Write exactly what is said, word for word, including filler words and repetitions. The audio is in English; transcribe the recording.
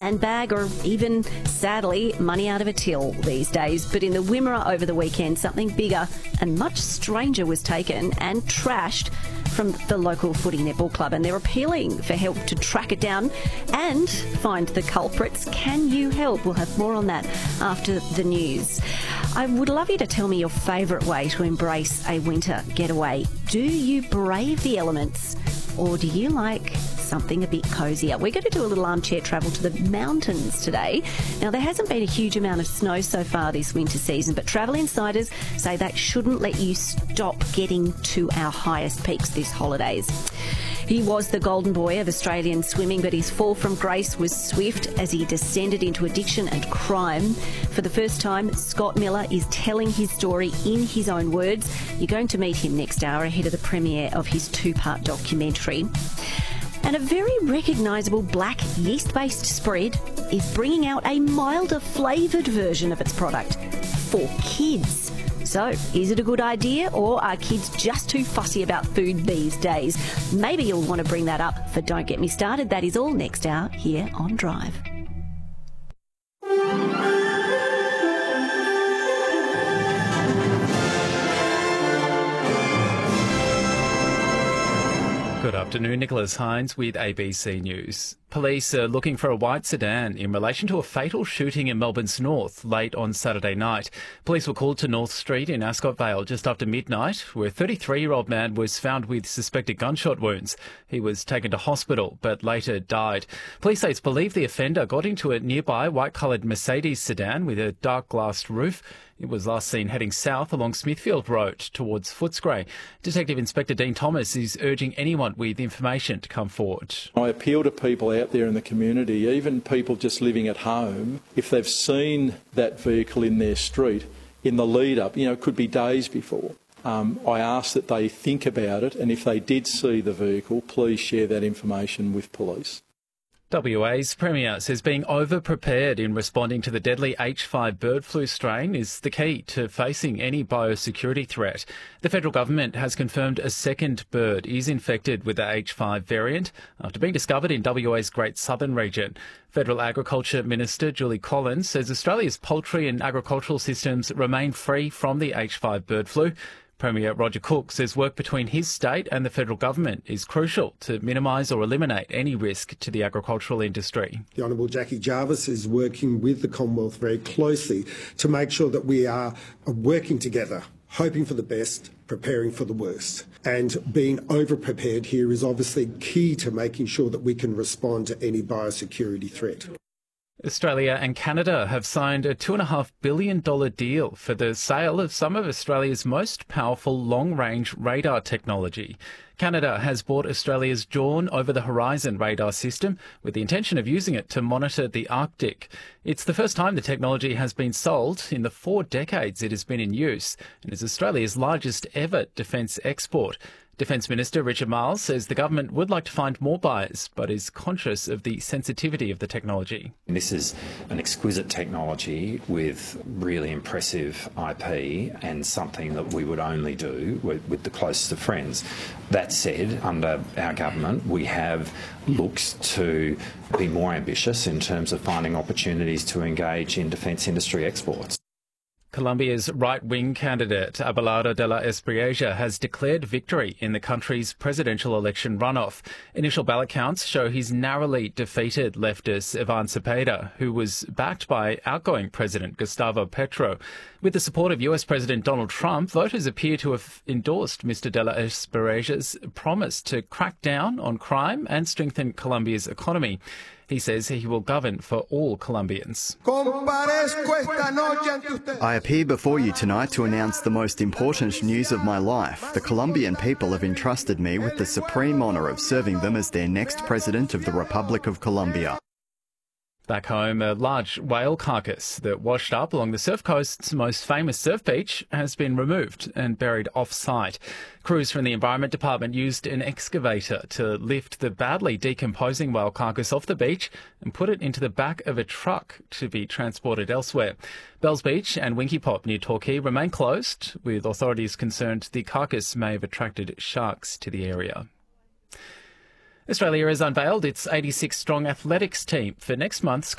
handbag or even, sadly, money out of a till these days. But in the Wimmera over the weekend, something bigger and much stranger was taken and trashed from the local footy netball club, and they're appealing for help to track it down and find the culprits. Can you help? We'll have more on that after the news. I would love you to tell me your favourite way to embrace a winter getaway. Do you brave the elements, or do you like something a bit cosier? We're going to do a little armchair travel to the mountains today. Now, there hasn't been a huge amount of snow so far this winter season, but travel insiders say that shouldn't let you stop getting to our highest peaks this holidays. He was the golden boy of Australian swimming, but his fall from grace was swift as he descended into addiction and crime. For the first time, Scott Miller is telling his story in his own words. You're going to meet him next hour ahead of the premiere of his two-part documentary. And a very recognisable black yeast-based spread is bringing out a milder flavoured version of its product for kids. So, is it a good idea, or are kids just too fussy about food these days? Maybe you'll want to bring that up for Don't Get Me Started. That is all next hour here on Drive. Good afternoon, Nicholas Hines with A B C News. Police are looking for a white sedan in relation to a fatal shooting in Melbourne's north late on Saturday night. Police were called to North Street in Ascot Vale just after midnight, where a thirty-three-year-old man was found with suspected gunshot wounds. He was taken to hospital but later died. Police say it's believed the offender got into a nearby white-coloured Mercedes sedan with a dark glassed roof. It was last seen heading south along Smithfield Road towards Footscray. Detective Inspector Dean Thomas is urging anyone with information to come forward. I appeal to people out there in the community, even people just living at home, if they've seen that vehicle in their street in the lead up, you know, it could be days before. Um, I ask that they think about it, and if they did see the vehicle, please share that information with police. W A's Premier says being over-prepared in responding to the deadly H five bird flu strain is the key to facing any biosecurity threat. The federal government has confirmed a second bird is infected with the H five variant after being discovered in W A's Great Southern region. Federal Agriculture Minister Julie Collins says Australia's poultry and agricultural systems remain free from the H five bird flu. Premier Roger Cook says work between his state and the federal government is crucial to minimise or eliminate any risk to the agricultural industry. The Honourable Jackie Jarvis is working with the Commonwealth very closely to make sure that we are working together, hoping for the best, preparing for the worst. And being over-prepared here is obviously key to making sure that we can respond to any biosecurity threat. Australia and Canada have signed a two point five billion dollars deal for the sale of some of Australia's most powerful long-range radar technology. Canada has bought Australia's Dawn Over-the-Horizon radar system with the intention of using it to monitor the Arctic. It's the first time the technology has been sold in the four decades it has been in use and is Australia's largest ever defence export. Defence Minister Richard Marles says the government would like to find more buyers, but is conscious of the sensitivity of the technology. This is an exquisite technology with really impressive I P and something that we would only do with, with the closest of friends. That said, under our government, we have looked to be more ambitious in terms of finding opportunities to engage in defence industry exports. Colombia's right-wing candidate Abelardo de la Espriella has declared victory in the country's presidential election runoff. Initial ballot counts show he's narrowly defeated leftist Ivan Cepeda, who was backed by outgoing President Gustavo Petro. With the support of U S President Donald Trump, voters appear to have endorsed Mister de la Espriella's promise to crack down on crime and strengthen Colombia's economy. He says he will govern for all Colombians. I appear before you tonight to announce the most important news of my life. The Colombian people have entrusted me with the supreme honour of serving them as their next president of the Republic of Colombia. Back home, a large whale carcass that washed up along the Surf Coast's most famous surf beach has been removed and buried off-site. Crews from the Environment Department used an excavator to lift the badly decomposing whale carcass off the beach and put it into the back of a truck to be transported elsewhere. Bells Beach and Winky Pop near Torquay remain closed, with authorities concerned the carcass may have attracted sharks to the area. Australia has unveiled its eighty-six strong athletics team for next month's